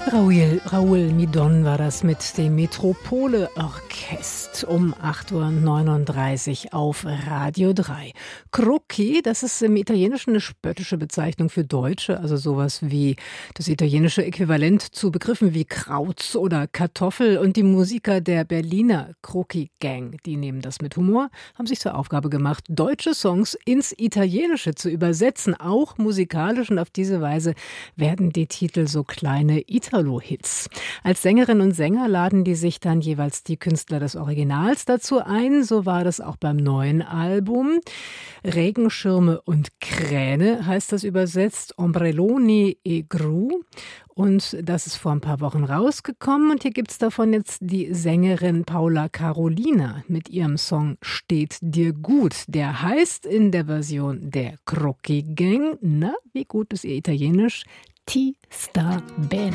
Raoul Midon war das mit dem Metropole Orchest um 8:39 Uhr auf Radio 3. Crocchi, das ist im Italienischen eine spöttische Bezeichnung für Deutsche, also sowas wie das italienische Äquivalent zu Begriffen wie Kraut oder Kartoffel. Und die Musiker der Berliner Crocchi Gang, die nehmen das mit Humor, haben sich zur Aufgabe gemacht, deutsche Songs ins Italienische zu übersetzen, auch musikalisch. Und auf diese Weise werden die Titel so kleine Italo-Hits. Als Sängerinnen und Sänger laden die sich dann jeweils die Künstler des Originals dazu ein. So war das auch beim neuen Album. Regenschirme und Kräne heißt das übersetzt, Ombrelloni e Gru. Und das ist vor ein paar Wochen rausgekommen. Und hier gibt's davon jetzt die Sängerin Paola Carolina mit ihrem Song Steht dir gut. Der heißt in der Version der Crocchi Gang, na, wie gut ist ihr Italienisch? Ti sta bene.